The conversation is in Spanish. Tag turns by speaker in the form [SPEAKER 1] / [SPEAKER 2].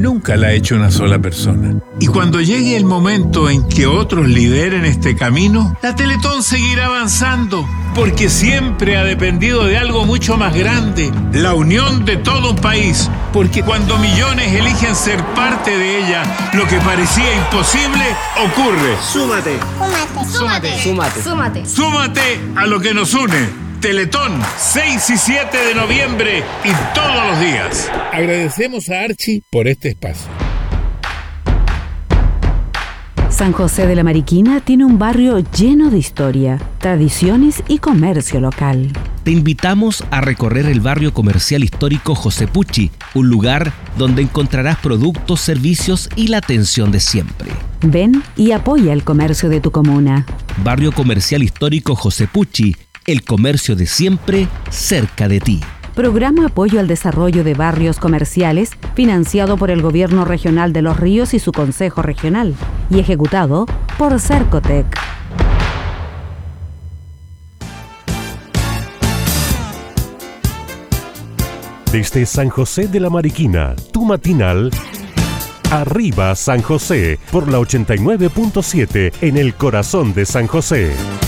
[SPEAKER 1] nunca la ha hecho una sola persona. Y cuando llegue el momento en que otros lideren este camino, la Teletón seguirá avanzando, porque siempre ha dependido de algo mucho más grande, la unión de todo un país. Porque cuando millones eligen ser parte de ella, lo que parecía imposible ocurre.
[SPEAKER 2] Súmate.
[SPEAKER 3] Súmate.
[SPEAKER 2] Súmate.
[SPEAKER 3] Súmate.
[SPEAKER 1] Súmate a lo que nos une. Teletón, 6 y 7 de noviembre y todos los días. Agradecemos a Archie por este espacio.
[SPEAKER 4] San José de la Mariquina tiene un barrio lleno de historia, tradiciones y comercio local.
[SPEAKER 5] Te invitamos a recorrer el barrio comercial histórico José Pucci, un lugar donde encontrarás productos, servicios y la atención de siempre.
[SPEAKER 4] Ven y apoya el comercio de tu comuna.
[SPEAKER 5] Barrio comercial histórico José Pucci, el comercio de siempre cerca de ti.
[SPEAKER 4] Programa Apoyo al Desarrollo de Barrios Comerciales, financiado por el Gobierno Regional de Los Ríos y su Consejo Regional, y ejecutado por Cercotec.
[SPEAKER 6] Desde San José de la Mariquina, tu matinal, Arriba San José, por la 89.7 en el corazón de San José.